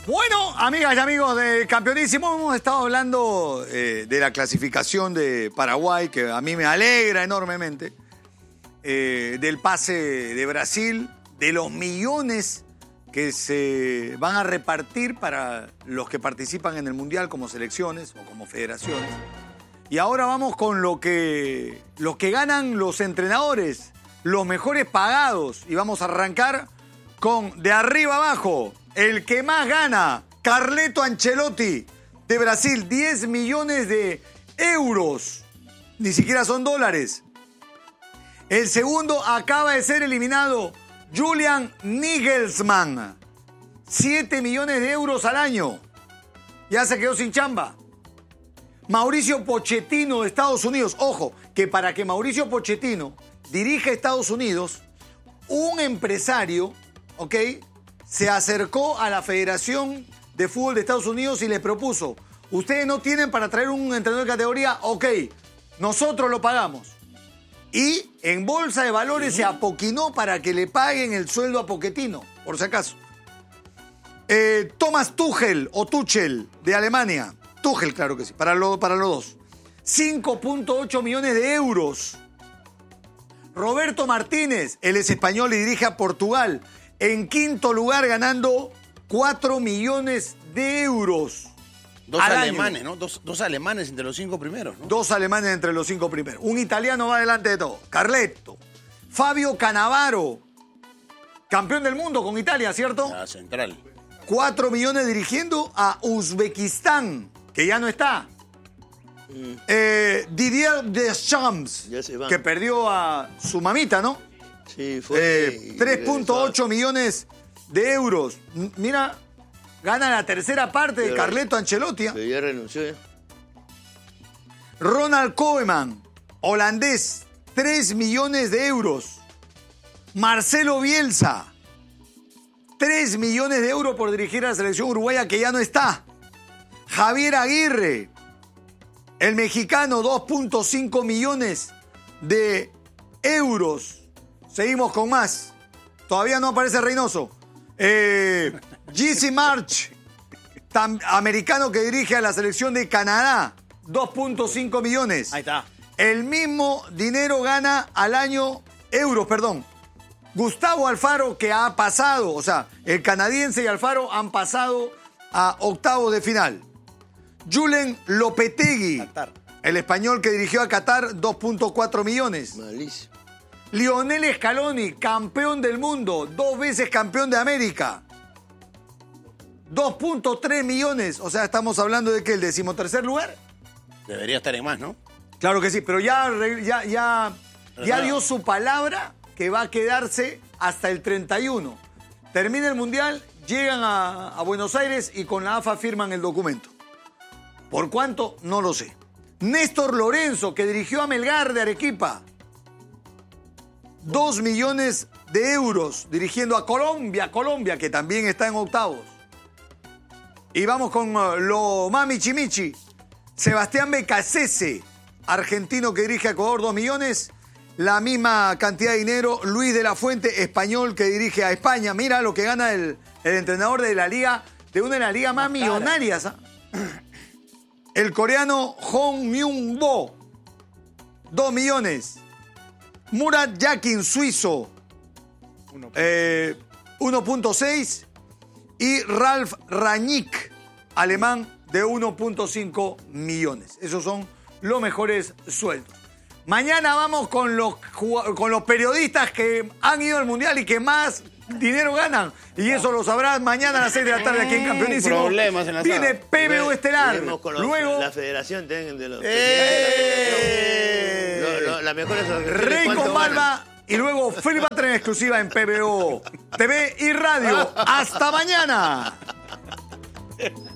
Bueno, amigas y amigos de Campeonísimo, hemos estado hablando de la clasificación de Paraguay, que a mí me alegra enormemente, del pase de Brasil, de los millones que se van a repartir para los que participan en el Mundial como selecciones o como federaciones. Y ahora vamos con lo que ganan los entrenadores, los mejores pagados. Y vamos a arrancar con de arriba abajo, el que más gana, Carleto Ancelotti de Brasil, 10 millones de euros. Ni siquiera son dólares. El segundo acaba de ser eliminado, Julian Nagelsmann, 7 millones de euros al año. Ya se quedó sin chamba. Mauricio Pochettino de Estados Unidos. Ojo, que para que Mauricio Pochettino dirija Estados Unidos, un empresario, ¿ok?, se acercó a la Federación de Fútbol de Estados Unidos y le propuso: ustedes no tienen para traer un entrenador de categoría, ok, nosotros lo pagamos. Y en Bolsa de Valores se apoquinó para que le paguen el sueldo a Pochettino, por si acaso. Thomas Tuchel o Tuchel de Alemania. Tuchel, claro que sí, para los dos. 5.8 millones de euros. Roberto Martínez, él es español y dirige a Portugal. En quinto lugar, ganando 4 millones de euros. Dos alemanes, ¿no? Dos alemanes entre los 5 primeros, ¿no? Dos alemanes entre los 5 primeros. Un italiano va delante de todo. Carleto. Fabio Cannavaro, campeón del mundo con Italia, ¿cierto? La central. 4 millones dirigiendo a Uzbekistán, que ya no está. Didier Deschamps, que perdió a su mamita, ¿no? Sí, fue. 3.8 millones de euros. Mira, gana la tercera parte de Carleto Ancelotti. Que ya renunció. Ronald Koeman, holandés, 3 millones de euros. Marcelo Bielsa, 3 millones de euros por dirigir a la selección uruguaya, que ya no está. Javier Aguirre, el mexicano, 2.5 millones de euros. Seguimos con más. Todavía no aparece Reynoso. Jesse March, americano que dirige a la selección de Canadá, 2.5 millones. Ahí está. El mismo dinero gana al año, euros, perdón. Gustavo Alfaro, que ha pasado, o sea, el canadiense y Alfaro han pasado a octavos de final. Julen Lopetegui, Qatar, el español que dirigió a Qatar, 2.4 millones. Malísimo. Lionel Scaloni, campeón del mundo, 2 veces campeón de América. 2.3 millones. O sea, estamos hablando de que el 13º lugar. Debería estar en más, ¿no? Claro que sí, pero ya dio su palabra que va a quedarse hasta el 31. Termina el Mundial, llegan a Buenos Aires y con la AFA firman el documento. ¿Por cuánto? No lo sé. Néstor Lorenzo, que dirigió a Melgar de Arequipa, 2 millones de euros dirigiendo a Colombia, que también está en octavos. Y vamos con lo mami chimichi. Sebastián Becasese, argentino que dirige a Ecuador, 2 millones. La misma cantidad de dinero, Luis de la Fuente, español que dirige a España. Mira lo que gana el entrenador de la liga, de una de las ligas más millonarias. El coreano Hong Myung-bo, 2 millones. Murat Yakin, suizo, 1.6. Y Ralf Rangnick, alemán, de 1.5 millones. Esos son los mejores sueldos. Mañana vamos con los periodistas que han ido al Mundial y que más dinero ganan. Y eso lo sabrás mañana a las 6 de la tarde aquí en Campeonísimo. Problemas en la Viene sala. PBU Estelar. Luego la federación de los la mejor es Rey con Barba y luego Phil Butler en exclusiva en PBO TV y radio. ¡Hasta mañana!